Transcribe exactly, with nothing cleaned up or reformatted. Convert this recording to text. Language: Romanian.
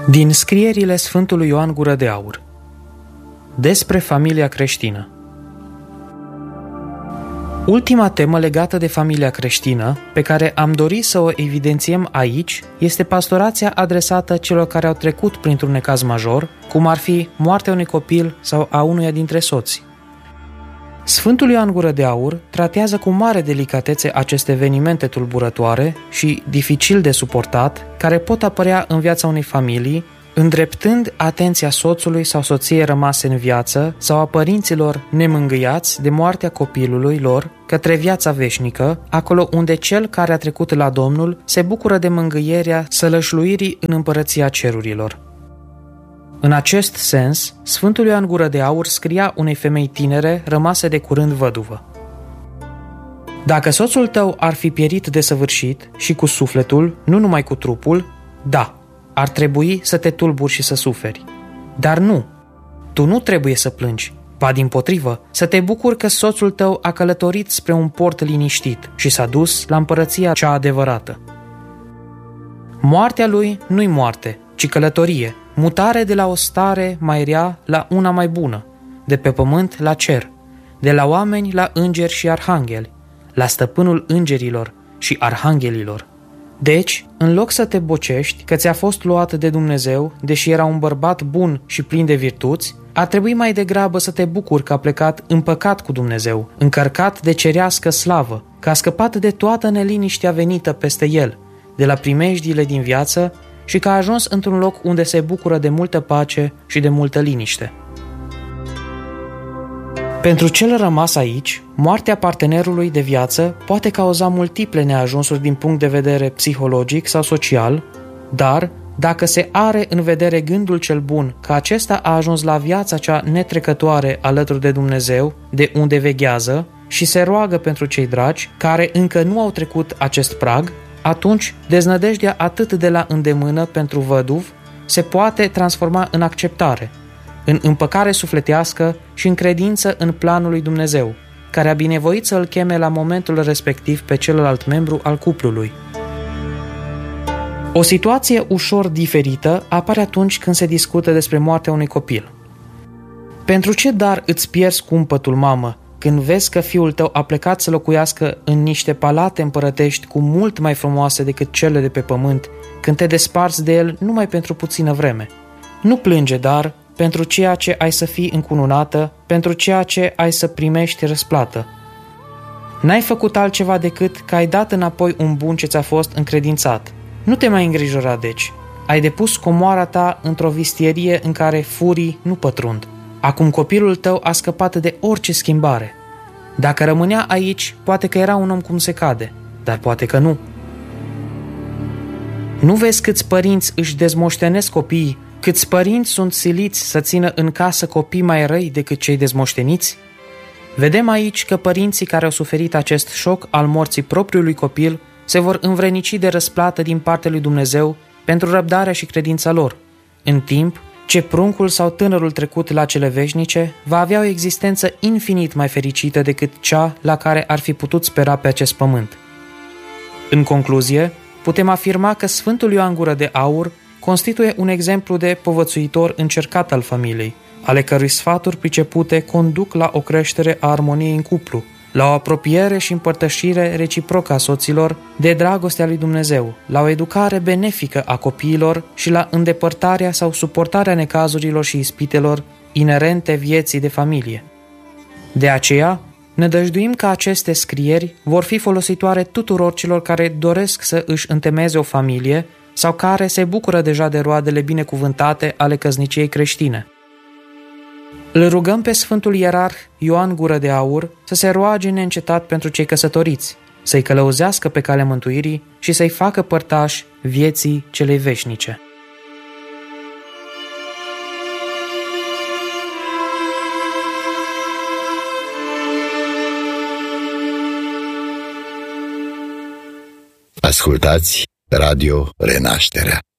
Din scrierile Sfântului Ioan Gură de Aur despre familia creștină. Ultima temă legată de familia creștină, pe care am dorit să o evidențiem aici, este pastorația adresată celor care au trecut printr-un necaz major, cum ar fi moartea unui copil sau a unuia dintre soți. Sfântul Ioan Gură de Aur tratează cu mare delicatețe aceste evenimente tulburătoare și dificil de suportat, care pot apărea în viața unei familii, îndreptând atenția soțului sau soției rămase în viață sau a părinților nemângâiați de moartea copilului lor către viața veșnică, acolo unde cel care a trecut la Domnul se bucură de mângâierea sălășluirii în împărăția cerurilor. În acest sens, Sfântul Ioan Gură de Aur scria unei femei tinere rămase de curând văduvă: Dacă soțul tău ar fi pierit desăvârșit și cu sufletul, nu numai cu trupul, da, ar trebui să te tulburi și să suferi. Dar nu, tu nu trebuie să plângi, ba dimpotrivă, să te bucuri că soțul tău a călătorit spre un port liniștit și s-a dus la împărăția cea adevărată. Moartea lui nu-i moarte, ci călătorie, mutare de la o stare mai rea la una mai bună, de pe pământ la cer, de la oameni la îngeri și arhangheli, la stăpânul îngerilor și arhanghelilor. Deci, în loc să te bocești că ți-a fost luat de Dumnezeu, deși era un bărbat bun și plin de virtuți, ar trebui mai degrabă să te bucuri că a plecat împăcat cu Dumnezeu, încărcat de cerească slavă, că a scăpat de toată neliniștea venită peste el, de la primejdiile din viață, și că a ajuns într-un loc unde se bucură de multă pace și de multă liniște. Pentru cel rămas aici, moartea partenerului de viață poate cauza multiple neajunsuri din punct de vedere psihologic sau social, dar, dacă se are în vedere gândul cel bun că acesta a ajuns la viața cea netrecătoare alături de Dumnezeu, de unde veghează, și se roagă pentru cei dragi, care încă nu au trecut acest prag, atunci deznădejdea atât de la îndemână pentru văduv se poate transforma în acceptare, în împăcare sufletească și în credință în planul lui Dumnezeu, care a binevoit să îl cheme la momentul respectiv pe celălalt membru al cuplului. O situație ușor diferită apare atunci când se discută despre moartea unui copil. Pentru ce dar îți pierzi cumpătul, mamă, când vezi că fiul tău a plecat să locuiască în niște palate împărătești cu mult mai frumoase decât cele de pe pământ, când te desparți de el numai pentru puțină vreme? Nu plânge, dar, pentru ceea ce ai să fii încununată, pentru ceea ce ai să primești răsplată. N-ai făcut altceva decât că ai dat înapoi un bun ce ți-a fost încredințat. Nu te mai îngrijora, deci. Ai depus comoara ta într-o vistierie în care furii nu pătrund. Acum copilul tău a scăpat de orice schimbare. Dacă rămânea aici, poate că era un om cum se cade, dar poate că nu. Nu vezi câți părinți își dezmoștenesc copiii, câți părinți sunt siliți să țină în casă copii mai răi decât cei dezmoșteniți? Vedem aici că părinții care au suferit acest șoc al morții propriului copil se vor învrenici de răsplată din partea lui Dumnezeu pentru răbdarea și credința lor, în timp ce pruncul sau tânărul trecut la cele veșnice va avea o existență infinit mai fericită decât cea la care ar fi putut spera pe acest pământ. În concluzie, putem afirma că Sfântul Ioan Gură de Aur constituie un exemplu de povățuitor încercat al familiei, ale cărui sfaturi pricepute conduc la o creștere a armoniei în cuplu, la o apropiere și împărtășire reciprocă a soților de dragostea lui Dumnezeu, la o educare benefică a copiilor și la îndepărtarea sau suportarea necazurilor și ispitelor inerente vieții de familie. De aceea, nădăjduim că aceste scrieri vor fi folositoare tuturor celor care doresc să își întemeieze o familie sau care se bucură deja de roadele binecuvântate ale căsniciei creștine. Îl rugăm pe Sfântul Ierarh Ioan Gură de Aur să se roage neîncetat pentru cei căsătoriți, să-i călăuzească pe calea mântuirii și să-i facă părtași vieții celei veșnice. Ascultați Radio Renașterea.